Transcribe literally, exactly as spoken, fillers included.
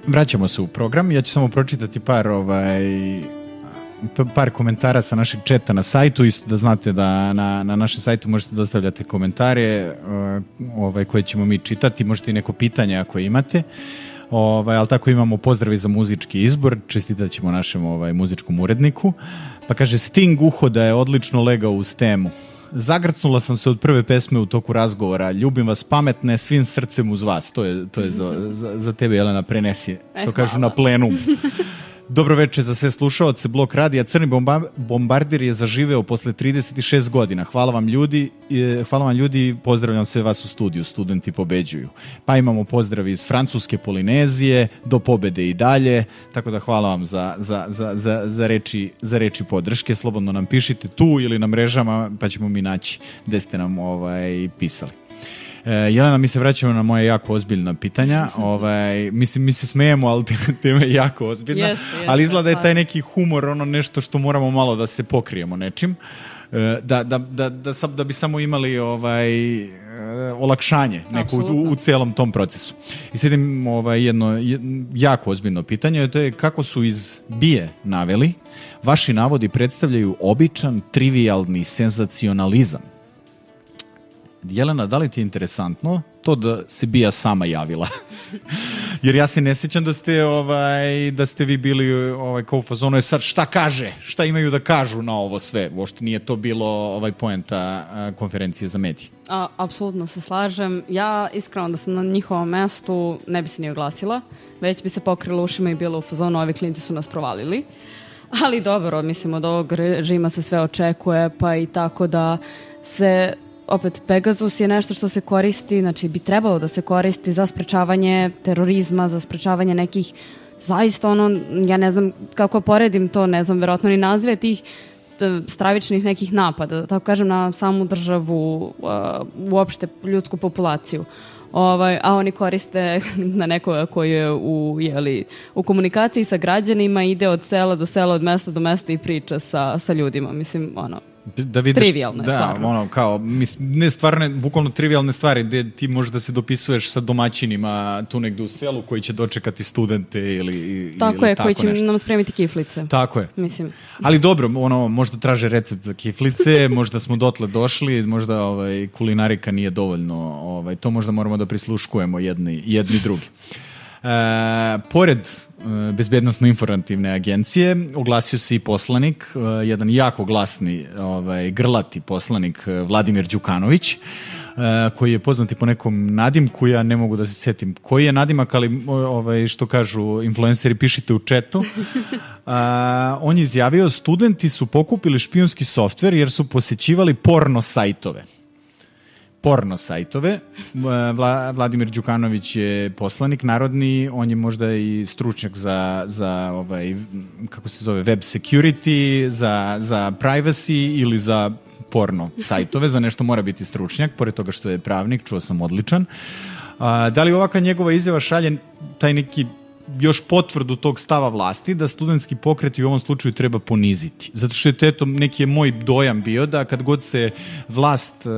Vraćamo se u program. Ja ću samo pročitati par ovaj, par komentara sa našeg četa na sajtu. Isto da znate da na, na našem sajtu možete dostavljati komentare ovaj, koje ćemo mi čitati. Možete i neko pitanje ako imate. Ovaj, ali tako imamo pozdravi za muzički izbor. Čestitat ćemo našem ovaj, muzičkom uredniku. Pa kaže, Sting uhoda je odlično legao uz temu. Zagrcnula sam se od prve pesme u toku razgovora. Ljubim vas pametne, svim srcem uz vas. To je, to je za, za, za tebe, Jelena, prenesi. Što e, kažu na plenu. Dobro večer za sve slušaoce Blok radija. Crni bomba, bombardir je zaživeo posle trideset šest godina. Hvala vam ljudi, hvala vam ljudi, pozdravljam sve vas u studiju. Studenti pobeđuju. Pa imamo pozdrav iz Francuske Polinezije, do pobede i dalje. Tako da hvala vam za, za, za, za, za, reči, za reči podrške. Slobodno nam pišite tu ili na mrežama, pa ćemo mi naći gde ste nam ovaj, pisali. Jelena, mi se vraćamo na moje jako ozbiljna pitanja. Ovaj, mislim, mi se smejemo, ali tema je jako ozbiljna. Yes, yes, ali izgleda je taj neki humor, ono nešto što moramo malo da se pokrijemo nečim. Da, da, da, da, da bi samo imali ovaj, olakšanje neko u, u celom tom procesu. I sad imam ovaj, jedno jako ozbiljno pitanje, to je kako su iz B I E naveli, vaši navodi predstavljaju običan, trivialni senzacionalizam. Jelena, da li ti je interesantno to da se B I A sama javila? Jer ja se ne sjećam da ste, ovaj, da ste vi bili ovaj, kao u fazonu, je sad šta kaže, šta imaju da kažu na ovo sve. Uopšte nije to bilo ovaj poenta konferencije za medije. A, apsolutno se slažem. Ja iskreno da sam na njihovom mestu ne bi se ni oglasila, već bi se pokrila ušima i bilo u fazonu, ovi klinci su nas provalili. Ali dobro, mislim, od ovog režima se sve očekuje, pa i tako da se... Opet, Pegasus je nešto što se koristi, znači bi trebalo da se koristi za sprečavanje terorizma, za sprečavanje nekih, zaista ono, ja ne znam kako poredim to, ne znam, verovatno ni nazive tih stravičnih nekih napada, da tako kažem, na samu državu, uopšte ljudsku populaciju. Ovaj, a oni koriste na nekoga koji je u, jeli, u komunikaciji sa građanima, ide od sela do sela, od mesta do mesta i priča sa, sa ljudima. Mislim, ono, da vidiš, trivialne da, stvarno. Ono, kao, mis, ne stvarne, bukvalno trivialne stvari gde ti možeš da se dopisuješ sa domaćinima tu negde u selu koji će dočekati studente ili tako ili je, tako koji će nešto. Nam spremiti kiflice. Tako je. Mislim. Ali dobro, ono, možda traže recept za kiflice, možda smo dotle došli, možda ovaj, kulinarika nije dovoljno, ovaj, to možda moramo da prisluškujemo jedni, jedni drugi. E, pored e, bezbednosno-informativne agencije oglasio se i poslanik, e, jedan jako glasni, ovaj, grlati poslanik Vladimir Đukanović, e, koji je poznati po nekom nadimku, ja ne mogu da se setim koji je nadimak, ali ovaj, što kažu influenceri, pišite u četu. A, on je izjavio, studenti su pokupili špijunski softver jer su posećivali porno sajtove. porno sajtove. Vla, Vladimir Đukanović je poslanik narodni, on je možda i stručnjak za, za ovaj, kako se zove, web security, za, za privacy ili za porno sajtove, za nešto mora biti stručnjak, pored toga što je pravnik, čuo sam odličan. A, da li ovaka njegova izjava šalje taj neki još potvrdu tog stava vlasti da studentski pokret u ovom slučaju treba poniziti? Zato što je to neki je moj dojam bio da kad god se vlast